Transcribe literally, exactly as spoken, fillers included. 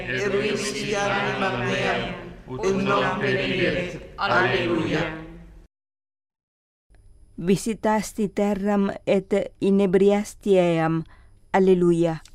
eruistiam meam, ut non periret. Alleluia. Visitasti terram et inebriasti eam. Alleluia.